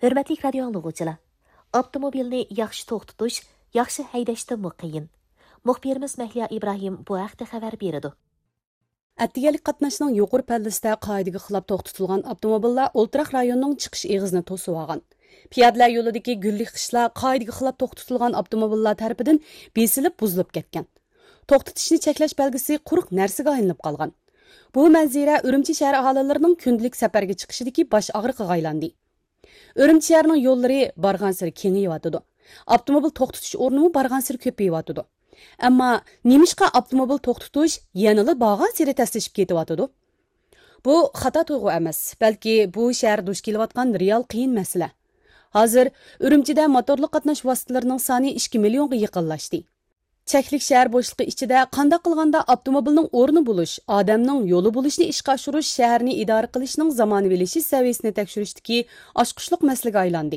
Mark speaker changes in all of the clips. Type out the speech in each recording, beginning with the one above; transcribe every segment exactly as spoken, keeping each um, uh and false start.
Speaker 1: Hürmetli radio anlıqçılar, avtomobilni yaxshi to'xtatish, yaxshi haydashdan qiyin. Muxbirimiz Mahliya İbrahim bu haqda xabar berdi.
Speaker 2: Әттігелік қатнашының yuqori pallasida qoidaga xilop to'xtatilgan avtomobillar o'ltiraq rayonning chiqish eg'izini to'sib olgan. Piyodalar yo'lidagi gullik qishlar qoidaga xilop to'xtatilgan avtomobillar tarafidan besilib buzilib ketgan. To'xtatishni cheklash belgisi quruq narsaga aylanib qolgan. Bu manzara Urumchi shahar aholilarining kundalik safarga chiqishidagi bosh og'riqiga aylandi. Urumchi shahrining yo'llari borgan sari kengayotdi. Avtomobil to'xtatish o'rnimi borgan sari ko'payotdi. Ammo nemishqa avtomobil to'xtatish yanada borgan sari tashlashib ketyotdi. Bu xato tuyg'u emas, balki bu shahar duch kelayotgan real qiyin masala. Hozir Urumchida motorli qatnash vositalarining soni ikki millionga yaqinlashdi. Cheklik shahar bo'shliqi ichida qanday qilganda avtomobilning o'rni bo'lish, odamning yo'li bo'lishni ishga oshirish shaharni idora qilishning zamonaviylashish saviyasini tekshirishdagi oshqushliq masalaga aylandi.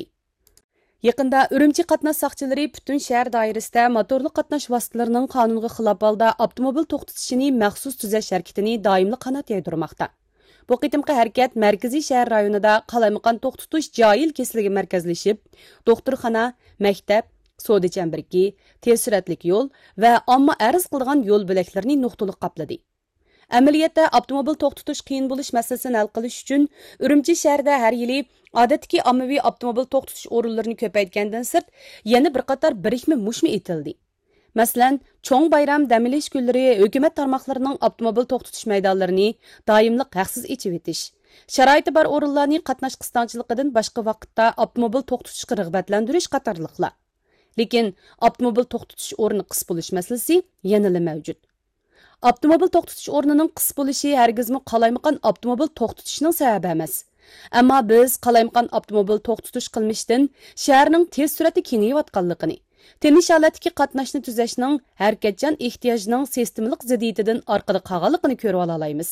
Speaker 2: Yaqinda Urumchi qatnash soqchilari butun shahar doirasida motorli qatnash vositalarining qonunga xilof holda avtomobil to'xtatishini maxsus tuzash harakatini doimli qanot yaydirmoqda. Bu qitimqi harakat markaziy shahar rayonida qalaymaqon to'xtatish joyil kesiligi markazlashib, doktorxona, maktab, savdo chambarki, tez suratlik yo'l va omma arz qilgan yo'l bo'laklarini nuqtaliq qopladi. Amaliyotda avtomobil to'xtatish qiyin bo'lish masalasini hal qilish uchun Urumchi shahrida har yili odatdagi ommaviy avtomobil to'xtatish o'rinlarini ko'paytgandan sirt yana bir qator birikma mushmi etildi. Masalan, cho'ng bayram dam olish kunlari hukumat tarmoqlarining avtomobil to'xtatish maydonlarini doimli haqsiz ichib etish, sharoiti bor o'rinlarni qatnash qistonchiligidan boshqa vaqtda avtomobil to'xtatishga rag'batlantirish qatorliqlar. Lekin avtomobil to'xtatish o'rni qis bo'lish masalasi yana mavjud. Avtomobil to'xtatish o'rnining qis bo'lishi hargizmi qalaymaqon avtomobil to'xtatishning sababi emas. Ammo biz qalaymaqon avtomobil to'xtatish qilmishdan shaharning tez surati kengayotganligini, tinish holatdagi qatnashni tuzashning harakatchan ehtiyojining sistemalik ziddiyatidan orqada qolganligini ko'rib olamiz.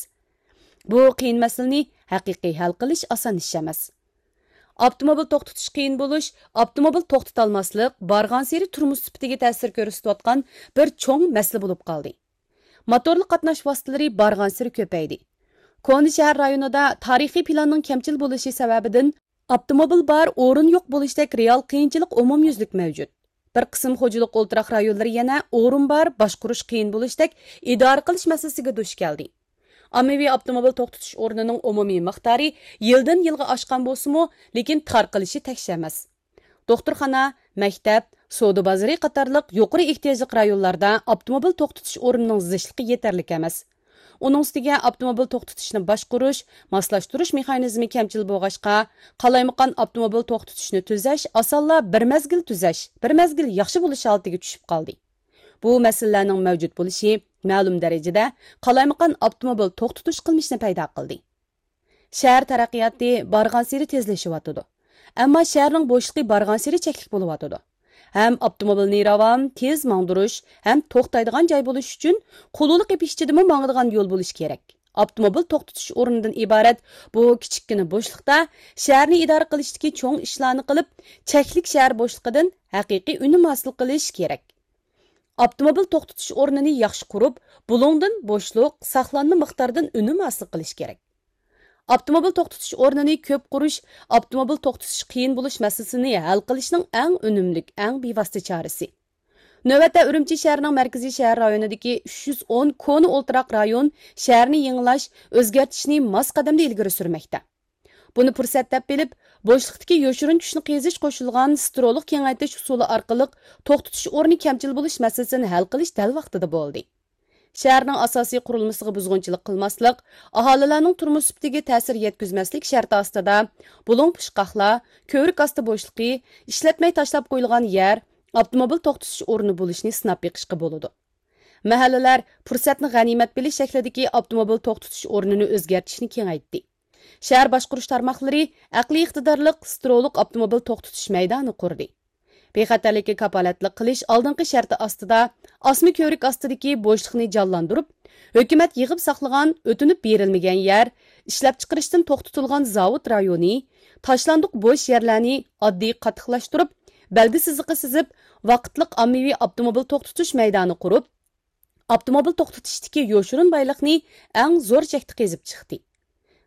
Speaker 2: Bu qiyin masalani haqiqiy hal qilish oson ish emas. Avtomobil to'xtatish qiyin bo'lish, avtomobil to'xtatolmaslik borgan sari turmush sifatiga ta'sir ko'rsatayotgan bir cho'ng masala bo'lib qoldi. Motorli qatnash vositalari borgan sari ko'paydi. Koni shahar rayonida tarixiy planning kamchil bo'lishi sababidan avtomobil bor, o'rin yo'q bo'lishdek real qiyinchilik umumyuzlik mavjud. Bir qism xo'jalik o'ltiraq rayonlari yana o'rin bor, boshqarish qiyin bo'lishdek idora qilish masalasiga duch keldi. Ommaviy avtomobil to'xtatish o'rnining umumiy miqdori yildan yilga oshgan bo'lsa-mu, lekin tarqalishi teksh emas. Doktorxona, maktab, savdo bozori qatorliq yuqori ehtiyojli rayonlarda avtomobil to'xtatish o'rnining zichligi yetarli emas. Uning ustiga avtomobil to'xtatishni boshqarish, moslashtirish mexanizmi kamchil bo'lg'achqa, qalaymaqon avtomobil to'xtatishni tuzash osonla bir mazgil tuzash, bir mazgil yaxshi bo'lish holatiga tushib qoldi. Bu masalalarning mavjud bo'lishi ma'lum darajada qalaymaqon avtomobil to'xtatish qilmishni paydo qildi. Shahar taraqqiyoti borgan sari tezlashyapti. Ammo shaharning bo'shliqi borgan sari cheklik bo'lyapti. Hem avtomobilni ravam, tez mangdirish, hem to'xtaydigan joy bo'lish uchun qulunliq epishchidimi mangadigan yo'l bo'lish kerak. Avtomobil to'xtatish o'rnidan iborat bu kichikkina bo'shliqda shaharni idora qilishdagi cho'ng ishlarni qilib, cheklik shahar bo'shliqidan haqiqiy unum hosil qilish kerak. Avtomobil to'xtatish o'rnini yaxshi qurib, bulungdan bo'shliq, saqlanma miqdordan unum hosil qilish kerak. Avtomobil to'xtatish o'rnini ko'p qurish, avtomobil to'xtatish qiyin bo'lish masalasini hal qilishning eng unumlik, eng bevosita chorasi. Navbatda Urumchi shahrining markaziy shahar rayonidagi uch yuz o'n koni o'ltiraq rayon shaharni yangilash, o'zgartishni mos qadamda ilgari surmoqda. Buni fursat deb bilib, bo'shliqdagi yoshirin kuchni qizish qo'shilgan strolliq kengaytirish usuli orqali to'xtatish o'rni kamchil bo'lish masalasini hal qilish dal vaqtida bo'ldi. Shaharning asosiy qurilmasiga buzg'unchilik qilmaslik, aholilarning turmush sifatiga ta'sir yetkazmaslik sharti ostida bulung pishqoqlar, ko'rik osti bo'shliqi, ishlatmay tashlab qo'yilgan yer, avtomobil to'xtatish o'rni bo'lishni sinab beqishga bo'ladi. Mahallalar fursatni g'animat bilish shaklidagi avtomobil to'xtatish o'rnini o'zgartishni kengaytdi. Shahar boshqarish tarmoqlari aqliy iqtidorliq strolliq avtomobil to'xtatish maydoni qurdi. Bexatarlikka kapolatlik qilish oldingi sharti ostida osmi ko'rik ostidagi bo'shliqni jonlantirib, hukumat yig'ib saqlagan o'tinib berilmagan yer, ishlab chiqarishdan to'xtatilgan zavod rayoni, tashlandiq bo'sh yerlarni oddiy qattiqlashtirib, belgi siziqi sizib, vaqtliq ommaviy avtomobil to'xtatish maydoni qurib, avtomobil to'xtatishdagi yoshirin boyliqni eng zo'r chekda qezib chiqdi.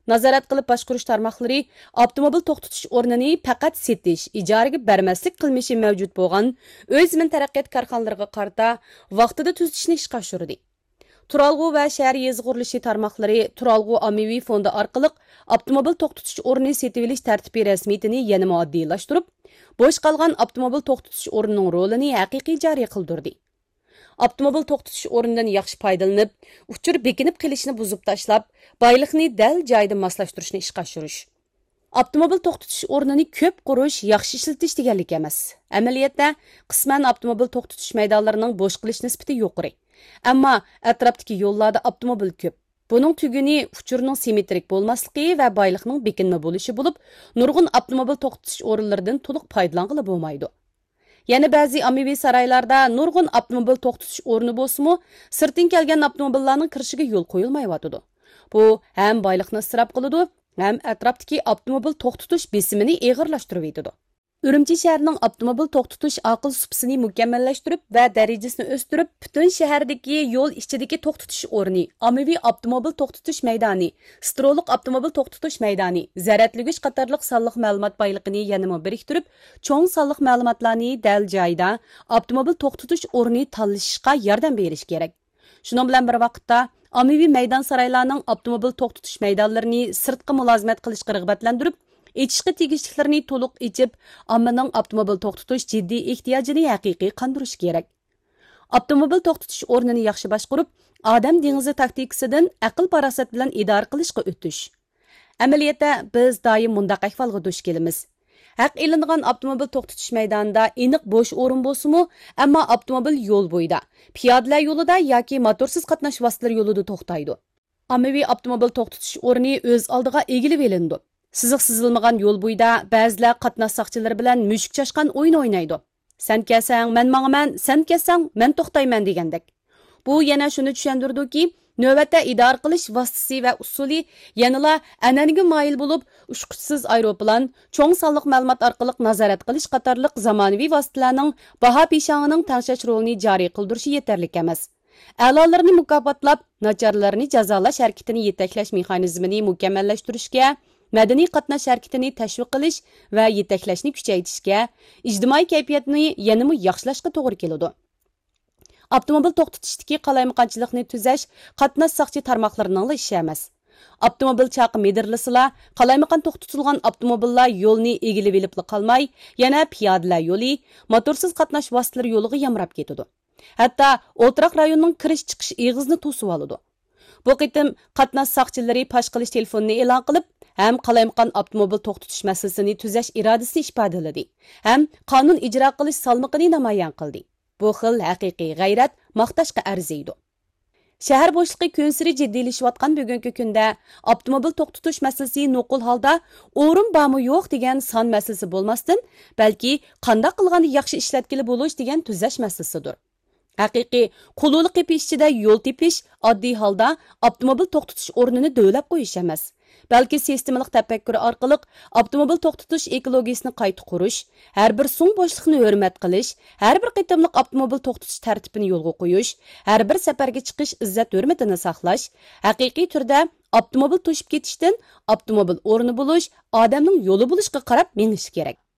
Speaker 2: nazorat qilib boshqarish tarmoqlari avtomobil to'xtatish o'rnini faqat setish, ijaraga bermaslik qilmishi mavjud bo'lgan o'z-min taraqqiyot korxonalariga qarata vaqtida tuzitishni ishga oshirdi. Turalg'u va shahar yezi qurilishi tarmoqlari Turalg'u ommaviy fondi orqali avtomobil to'xtatish o'rnini setib olish tartibi rasmiyatini yana oddiylashtirib, bo'sh qolgan avtomobil to'xtatish o'rnining rolini haqiqiy joriy qildirdi. Avtomobil to'xtatish o'rnidan yaxshi foydalanib, uchur bekinib qilishni buzib tashlab, boyliqni dal joyida moslashtirishni ishga oshirish. Avtomobil to'xtatish o'rnini ko'p qurish, yaxshi ishlatish deganlik emas. Amaliyotda qisman avtomobil to'xtatish maydonlarining bo'sh qilish nisbati yuqori. Ammo atrofdagi yo'llarda avtomobil ko'p. Buning tuguni uchurning simmetrik bo'lmasligi va boyliqning bekinma bo'lishi bo'lib, nurg'un avtomobil to'xtatish o'rinlaridan to'liq foydalang'ili bo'lmaydi. Yana ba'zi ommaviy saroylarda nurg'un avtomobil to'xtatish o'rni bo'lsa-mu, sirtdan kelgan avtomobillarning kirishiga yo'l qo'yilmayotidi. Bu ham boyliqni isrof qiladi, ham atrofdagi avtomobil to'xtatish besimini og'irlashtirib yetadi. Urumchi shahrining avtomobil to'xtatish aql supsini mukammallashtirib va darajasini o'stirib, butun shahardagi yo'l ichidagi to'xtatish o'rni, ommaviy avtomobil to'xtatish maydoni, stroliq avtomobil to'xtatish maydoni, zaratligich qatorliq sonliq ma'lumot boyligini yanama biriktirib, cho'ng sonliq ma'lumotlarni dal joyida avtomobil to'xtatish o'rni tanlashga yordam berish kerak. Shuning bilan bir vaqtda ommaviy maydon saroylarning avtomobil to'xtatish maydonlarini sirtqi mulozimat qilishga rag'batlantirib, Echishga tegishliklarini to'liq ichib, ommaning avtomobil to'xtatish jiddiy ehtiyojini haqiqiy qondirish kerak. Avtomobil to'xtatish o'rnini yaxshi boshqarib, odam dengizi taktikasidan aql parosat bilan idora qilishga o'tish. Amaliyotda biz doim mundaq ahvolga duch kelamiz. Haq elingan avtomobil to'xtatish maydonida aniq bo'sh o'rin bo'lsa-mu, ammo avtomobil yo'l bo'yida, piyodalar yo'lida yoki motorsiz qatnash vositalari yo'lida to'xtaydi. Ommaviy avtomobil to'xtatish o'rni o'z oldiga egilib olindi. Siziq sizilmagan yo'l bo'yida ba'zilar qatnash soqchilari bilan mushuk chashqan o'yin o'ynaydi. Sen kelsang, men mangman, sen kelsang, men to'xtayman degandek. Bu yana shuni tushundirdiki, navbatda idora qilish vositasi va usuli yanala an'anaga moyil bo'lib, ushquchsiz aeroplan, cho'ng sonliq ma'lumot orqali nazorat qilish qatorliq zamonaviy vositalarning baho peshonining tangshash rolini joriy qildirishi yetarli emas. A'lolarni mukofotlab, nacharlarni jazolash harakatini yetaklash mexanizmini mukammallashtirishga, madaniy qatnash harakatini tashviq qilish va yetaklashni kuchaytirishga, ijtimoiy kayfiyatni yanada yaxshilashga to'g'ri keladi. Avtomobil to'xtatishdagi qalaymiqonchilikni tuzash qatnash soqchi tarmoqlarining ishi emas. Avtomobil chaqi medirlisila, qalaymiqon to'xtatilgan avtomobillar yo'lni egilib olib qolmay, yana piyodalar yo'li, motorsiz qatnash vositalari yo'liga yamrab ketadi. Hatto o'ltiroq rayonning kirish-chiqish eg'izini to'sib oladi. Bu qitim qatnash soqchilari pash qilish telefonini e'lon qilib, ham qalaymiqon avtomobil to'xtatish masalasini tuzash irodasini ifodaladi, ham qonun ijro qilish salmoqini namoyon qildi. Bu xil haqiqiy g'ayrat maqtashga arziydi. Shahar bo'shliqi kunsiri jiddiylashayotgan bugungi kunda avtomobil to'xtatish masalasi nuqul holda o'rin bormi yo'q degan son masalasi bo'lmasdan, balki qanday qilganda yaxshi ishlatkili bo'lish degan tuzash masalasidir. Haqiqiy qulluq tepish ichida yo'l tepish oddiy holda avtomobil to'xtatish o'rnini dovlab qo'yish emas. Balki sistemalik tafakkur orqali avtomobil to'xtatish ekologiyasini qayta qurish, har bir so'ng bo'shliqni hurmat qilish, har bir qitimliq avtomobil to'xtatish tartibini yo'lga qo'yish, har bir safarga chiqish izzat hurmatini saqlash, haqiqiy turda avtomobil to'shib ketishdan avtomobil o'rni bo'lish, odamning yo'li bo'lishga qarab menish kerak.